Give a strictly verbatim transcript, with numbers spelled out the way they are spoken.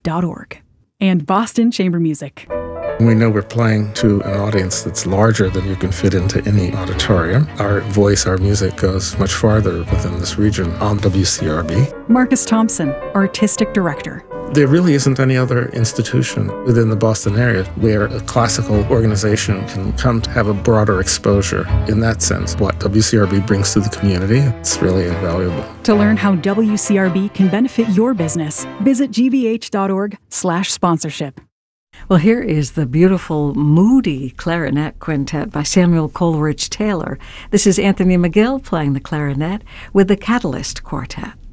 dot org. And Boston Chamber Music. We know we're playing to an audience that's larger than you can fit into any auditorium. Our voice, our music goes much farther within this region on W C R B. Marcus Thompson, Artistic Director. There really isn't any other institution within the Boston area where a classical organization can come to have a broader exposure. In that sense, what W C R B brings to the community, it's really invaluable. To learn how W C R B can benefit your business, visit g v h dot org slash sponsorship. Well, here is the beautiful, moody clarinet quintet by Samuel Coleridge Taylor. This is Anthony McGill playing the clarinet with the Catalyst Quartet.